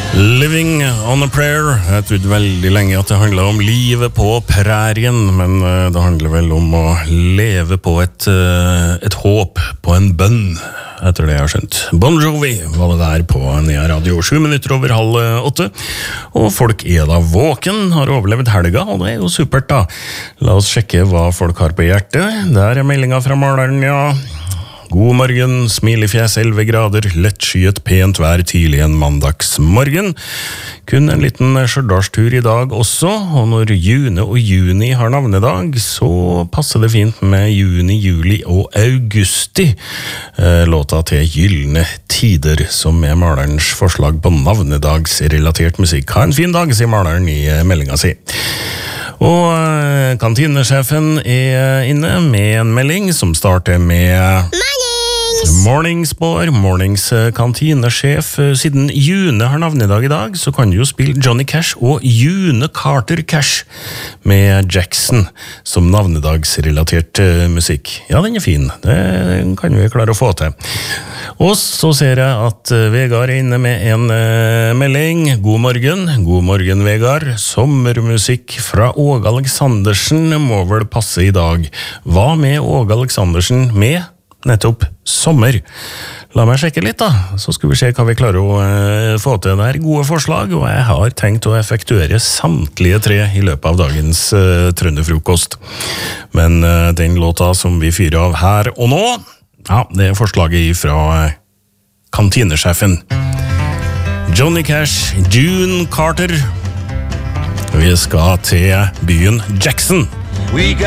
Living on a prayer. Jeg trodde veldig lenge at det handlet om livet på prærien, men det handler vel om å leve på et håp, på en bønn, etter det jeg har skjønt. Bon Jovi var det der på Nea Radio, 7 minutter over 7:30, og folk er da våken, har overlevd helga, og det er jo supert da. La oss sjekke hva folk har på hjertet. Der er meldingen fra maleren, ja. God morgen, smilefjes, 11 grader, lettskyet, pent vær tidlig en mandagsmorgen. Kun en liten Stjørdalstur i dag også, og når June og Juni har navnedag, så passer det fint med juni, juli og augusti. Låta til Gyllene Tider, som er malerens forslag på navnedagsrelatert musikk. Ha en fin dag, sier maleren i meldinga si. Og kantinesjefen er inne med en melding som starter med Morningsbar, mornings kantinesjef. Siden June har navnedag i dag, så kan du jo spille Johnny Cash og June Carter Cash med Jackson som navnedagsrelatert musikk. Ja, den er fin. Det kan vi klare å få til. Og så ser jeg at Vegard er inne med en melding. God morgen Vegard. Sommermusikk fra Åge Aleksandersen må vel passe i dag. Hva med Åge Aleksandersen med nettopp sommer? La meg sjekke litt da, så skal vi se hva vi klarer å få til. Det er gode forslag, og jeg har tenkt å effektuere samtlige 3 i løpet av dagens trønderfrokost. Men den låta som vi fyrer av her og nå, ja, det er forslaget fra kantinesjefen. Johnny Cash, June Carter. Vi skal til byen Jackson.